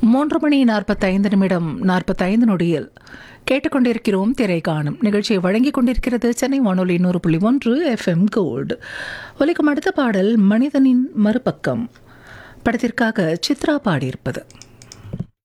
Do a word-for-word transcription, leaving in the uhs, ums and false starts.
மூன்று மணி நாற்பத்தைந்து நிமிடம் நாற்பத்தைந்து நொடியில் கேட்டுக்கொண்டிருக்கிறோம். திரை காணும் நிகழ்ச்சியை வழங்கிக் கொண்டிருக்கிறது சென்னை வானொலி நூறு புள்ளி ஒன்று எஃப்எம் கோல்டு. ஒலிக்கும் அடுத்த பாடல் மனிதனின் மறுபக்கம் படத்திற்காக சித்ரா பாடியிருப்பது.